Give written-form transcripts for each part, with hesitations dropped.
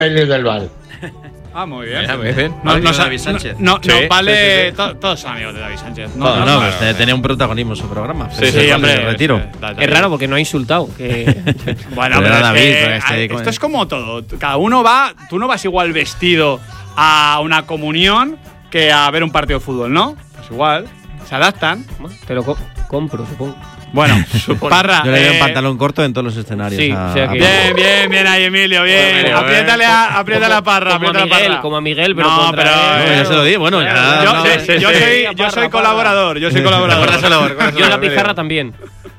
Félix del Val. Ah, muy bien. No, David Sánchez. No vale. Todos son amigos de David Sánchez. Pues tenía un protagonismo en su programa. Sí, hombre. Se retiro. Es raro porque no ha insultado. Bueno, pero David, esto es como todo. Cada uno va. Tú no vas igual vestido a una comunión que a ver un partido de fútbol, ¿no? Pues igual. Se adaptan. Te lo compro, supongo. Bueno, Parra. Yo le veo un pantalón corto en todos los escenarios. Sí, Bien ahí, Emilio, bien. Apriétale a Parra, como a Miguel, pero no, pero ya se lo di. Bueno, yo soy colaborador. Yo la pizarra también.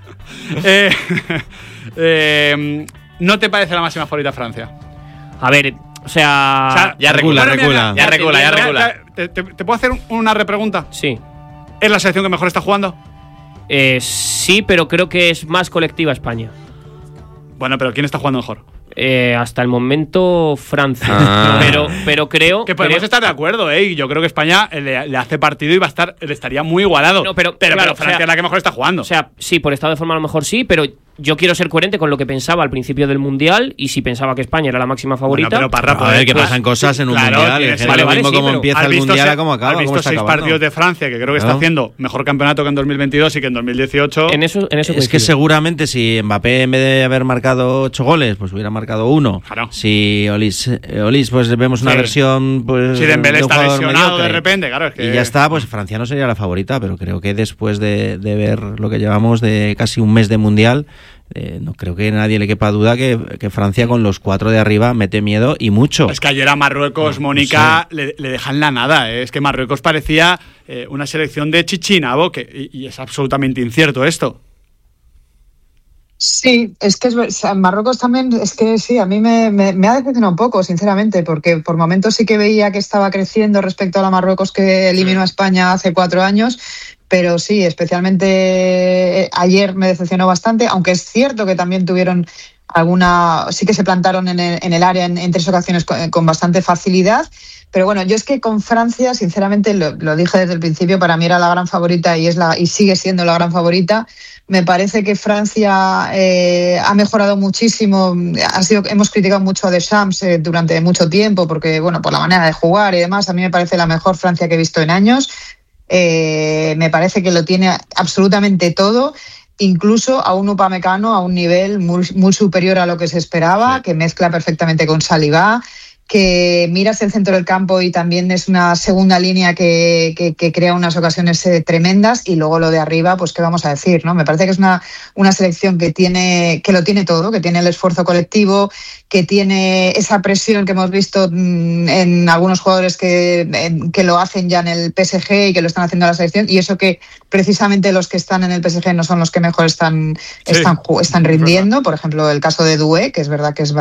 ¿No te parece la máxima favorita Francia? A ver, o sea ya recula. ¿Te puedo hacer una repregunta? Sí. ¿Es la selección que mejor está jugando? Sí, pero creo que es más colectiva España. Bueno, pero ¿quién está jugando mejor? Hasta el momento Francia. Pero creo que podemos estar de acuerdo, y yo creo que España le hace partido y le estaría muy igualado. No, pero claro, Francia es la que mejor está jugando. O sea, sí, por estado de forma a lo mejor sí, pero yo quiero ser coherente con lo que pensaba al principio del Mundial, y si pensaba que España era la máxima favorita. Bueno, pero Parra, a ver, que pasan cosas en un Mundial. Es lo mismo como empieza el Mundial a cómo acaba. Has visto 6 partidos de Francia, que creo que está haciendo mejor campeonato que en 2022 y que en 2018. En eso es que seguramente si Mbappé, en vez de haber marcado 8 goles, pues hubiera marcado 1. Claro. Si Olis, pues vemos una versión. Pues, si Dembélé está lesionado mediocre, de repente, claro. Es que... Y ya está, pues Francia no sería la favorita, pero creo que después de ver lo que llevamos de casi un mes de Mundial, no creo que nadie le quepa duda que Francia con los 4 de arriba mete miedo y mucho. Es que ayer a Marruecos, Mónica, le dejan la nada. Es que Marruecos parecía una selección de Chichinabo, y es absolutamente incierto esto. Sí, es que Marruecos también, es que sí, a mí me ha decepcionado un poco, sinceramente, porque por momentos sí que veía que estaba creciendo respecto a la Marruecos que eliminó a España hace 4 años, pero sí, especialmente ayer me decepcionó bastante, aunque es cierto que también tuvieron sí que se plantaron en el área en 3 ocasiones con bastante facilidad. Pero bueno, yo es que con Francia, sinceramente, lo dije desde el principio, para mí era la gran favorita y sigue siendo la gran favorita. Me parece que Francia ha mejorado muchísimo. Hemos criticado mucho a Deschamps durante mucho tiempo porque, bueno, por la manera de jugar y demás. A mí me parece la mejor Francia que he visto en años. Me parece que lo tiene absolutamente todo, incluso a un Upamecano a un nivel muy, muy superior a lo que se esperaba, que mezcla perfectamente con Saliba, que miras el centro del campo y también es una segunda línea que crea unas ocasiones tremendas, y luego lo de arriba, pues qué vamos a decir, ¿no? Me parece que es una selección que lo tiene todo, que tiene el esfuerzo colectivo, que tiene esa presión que hemos visto en algunos jugadores que lo hacen ya en el PSG y que lo están haciendo a la selección, y eso que precisamente los que están en el PSG no son los que mejor están rindiendo. Por ejemplo, el caso de Doué, que es verdad que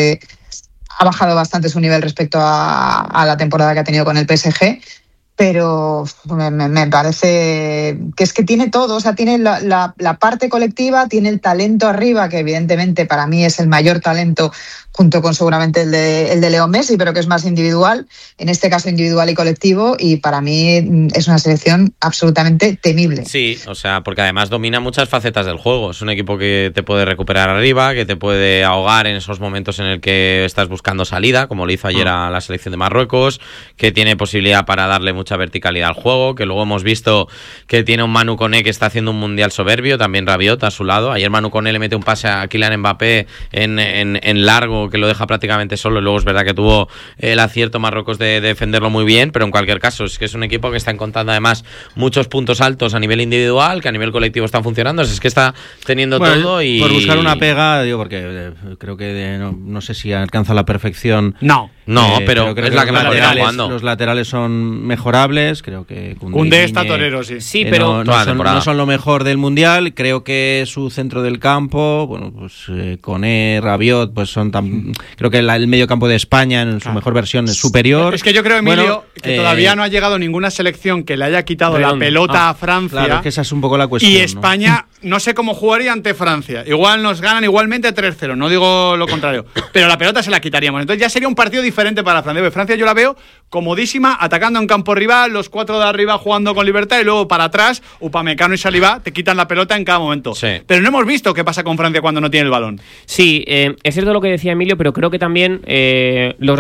ha bajado bastante su nivel respecto a la temporada que ha tenido con el PSG, pero me parece que es que tiene todo, o sea, tiene la parte colectiva, tiene el talento arriba, que evidentemente para mí es el mayor talento, junto con seguramente el de Leo Messi, pero que es más individual, en este caso individual y colectivo, y para mí es una selección absolutamente temible. Sí, o sea, porque además domina muchas facetas del juego. Es un equipo que te puede recuperar arriba, que te puede ahogar en esos momentos en el que estás buscando salida, como lo hizo ayer a la selección de Marruecos, que tiene posibilidad para darle mucha verticalidad al juego, que luego hemos visto que tiene un Manu Koné que está haciendo un mundial soberbio, también Rabiot a su lado. Ayer Manu Koné le mete un pase a Kylian Mbappé en largo, que lo deja prácticamente solo, y luego es verdad que tuvo el acierto Marruecos de defenderlo muy bien, pero en cualquier caso es que es un equipo que está encontrando además muchos puntos altos a nivel individual, que a nivel colectivo están funcionando. Es que está teniendo todo, y por buscar una pega, digo, porque creo que no sé si alcanza la perfección. No, pero es la que mejor está jugando. Los laterales son mejorables, creo que Koundé está torero, sí. Pero no son lo mejor del Mundial. Creo que su centro del campo, bueno, pues Koné, Rabiot, pues son creo que el medio campo de España en su mejor versión es superior. Es que yo creo, Emilio, que todavía no ha llegado ninguna selección que le haya quitado la pelota a Francia. Claro, que esa es un poco la cuestión. Y España, no sé cómo jugaría ante Francia. Igual nos ganan igualmente 3-0, no digo lo contrario. Pero la pelota se la quitaríamos. Entonces ya sería un partido diferente para Francia. Porque Francia yo la veo comodísima, atacando en campo arriba, los 4 de arriba jugando con libertad y luego para atrás, Upamecano y Saliba te quitan la pelota en cada momento. Sí. Pero no hemos visto qué pasa con Francia cuando no tiene el balón. Sí, es cierto lo que decía Emilio, pero creo que también los